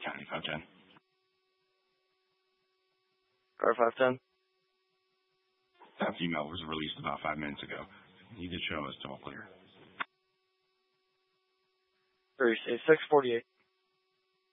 9510. Car 510. That female was released about 5 minutes ago. He did show us all clear. 648.